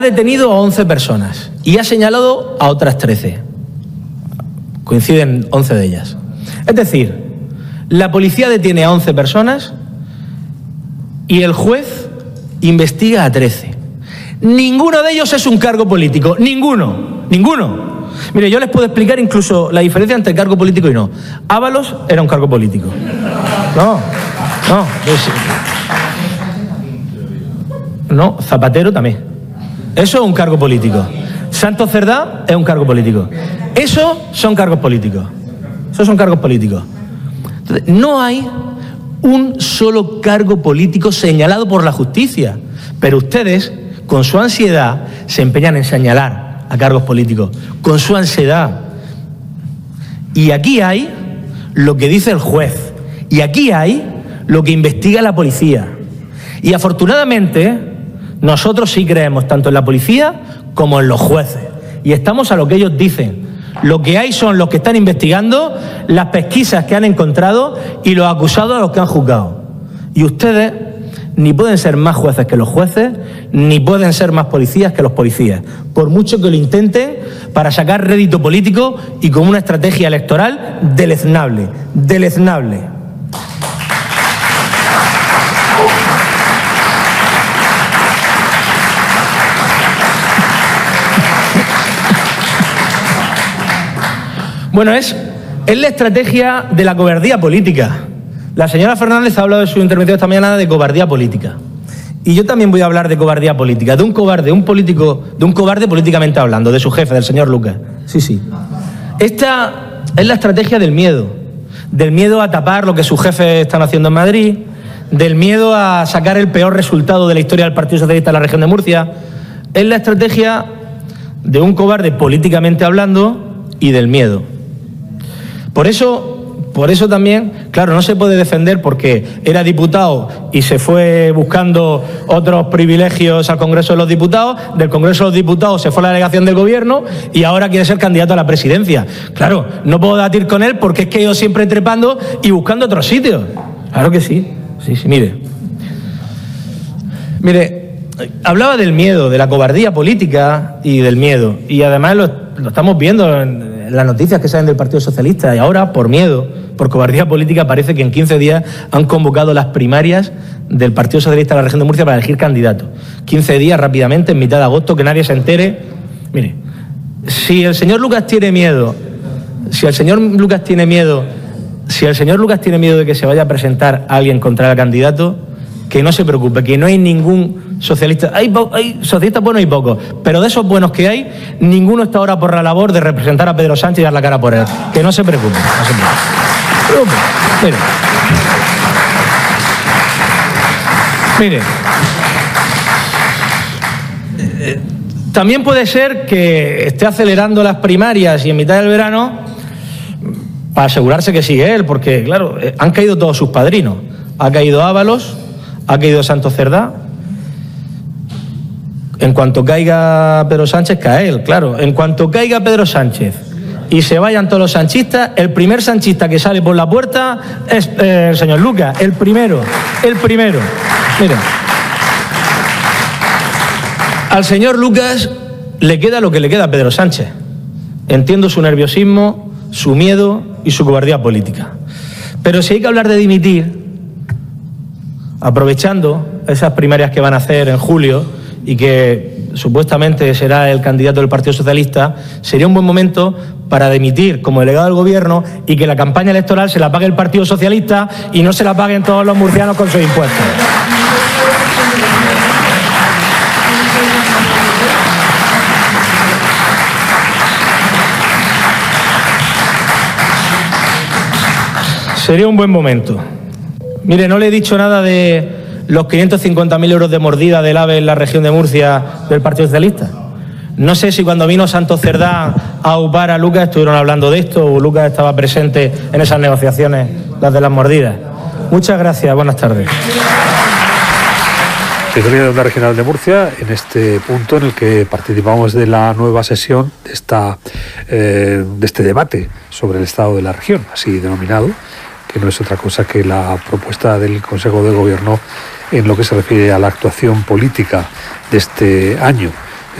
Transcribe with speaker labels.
Speaker 1: Ha detenido a 11 personas y ha señalado a otras 13. Coinciden 11 de ellas. Es decir, la policía detiene a 11 personas y el juez investiga a 13. Ninguno de ellos es un cargo político. Ninguno. Mire, yo les puedo explicar incluso la diferencia entre cargo político y no. Ábalos era un cargo político. No, Zapatero también. Eso es un cargo político. Santos Cerdá es un cargo político. Eso son cargos políticos. Esos son cargos políticos. Entonces, no hay un solo cargo político señalado por la justicia. Pero ustedes, con su ansiedad, se empeñan en señalar a cargos políticos. Con su ansiedad. Y aquí hay lo que dice el juez. Y aquí hay lo que investiga la policía. Y afortunadamente, nosotros sí creemos tanto en la policía como en los jueces. Y estamos a lo que ellos dicen. Lo que hay son los que están investigando, las pesquisas que han encontrado y los acusados a los que han juzgado. Y ustedes ni pueden ser más jueces que los jueces, ni pueden ser más policías que los policías. Por mucho que lo intenten para sacar rédito político y con una estrategia electoral deleznable. Bueno, es la estrategia de la cobardía política. La señora Fernández ha hablado de su intervención esta mañana de cobardía política. Y yo también voy a hablar de cobardía política, de un cobarde políticamente hablando, de su jefe, del señor Lucas. Sí. Esta es la estrategia del miedo a tapar lo que sus jefes están haciendo en Madrid, del miedo a sacar el peor resultado de la historia del Partido Socialista en la región de Murcia. Es la estrategia de un cobarde políticamente hablando y del miedo. Por eso también, claro, no se puede defender porque era diputado y se fue buscando otros privilegios al Congreso de los Diputados, del Congreso de los Diputados se fue a la delegación del Gobierno y ahora quiere ser candidato a la presidencia. Claro, no puedo debatir con él porque es que he ido siempre trepando y buscando otros sitios. Claro que sí, mire, hablaba del miedo, de la cobardía política y del miedo, y además lo estamos viendo en las noticias que salen del Partido Socialista, y ahora, por miedo, por cobardía política, parece que en 15 días han convocado las primarias del Partido Socialista de la región de Murcia para elegir candidatos. 15 días rápidamente, en mitad de agosto, que nadie se entere. Mire, si el señor Lucas tiene miedo de que se vaya a presentar alguien contra el candidato, que no se preocupe, que no hay ningún socialista. Hay socialistas buenos y pocos, pero de esos buenos que hay, ninguno está ahora por la labor de representar a Pedro Sánchez y dar la cara por él. Que no se preocupe. Mire. También puede ser que esté acelerando las primarias y en mitad del verano para asegurarse que sigue él, porque, claro, han caído todos sus padrinos. Ha caído Ábalos, ha caído Santos Cerdá. En cuanto caiga Pedro Sánchez, cae él, claro. En cuanto caiga Pedro Sánchez y se vayan todos los sanchistas, el primer sanchista que sale por la puerta es el señor Lucas, el primero. Mira, al señor Lucas le queda lo que le queda a Pedro Sánchez. Entiendo su nerviosismo, su miedo y su cobardía política. Pero si hay que hablar de dimitir, aprovechando esas primarias que van a hacer en julio, y que supuestamente será el candidato del Partido Socialista, sería un buen momento para dimitir como delegado del Gobierno y que la campaña electoral se la pague el Partido Socialista y no se la paguen todos los murcianos con sus impuestos. Sería un buen momento. Mire, no le he dicho nada de los 550.000 euros de mordida del AVE en la región de Murcia del Partido Socialista. No sé si cuando vino Santos Cerdá a upar a Lucas estuvieron hablando de esto o Lucas estaba presente en esas negociaciones, las de las mordidas. Muchas gracias, buenas tardes.
Speaker 2: Secretaría de Onda Regional de Murcia, en este punto en el que participamos de la nueva sesión de este debate sobre el estado de la región, así denominado, que no es otra cosa que la propuesta del Consejo de Gobierno en lo que se refiere a la actuación política de este año.